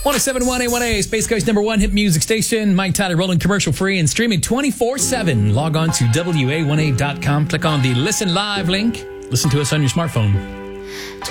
107.1 A1A, Space Coast #1 hit music station. Mike Tyler rolling commercial free and streaming 24/7. Log on to WA1A.com. Click on the Listen Live link. Listen to us on your smartphone.